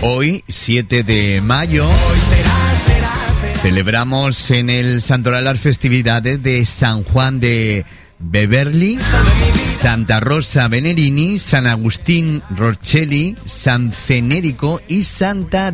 Hoy, 7 de mayo, celebramos en el Santoral las festividades de San Juan de Beverly, Santa Rosa Venerini, San Agustín Rochelli, San Cenérico y Santa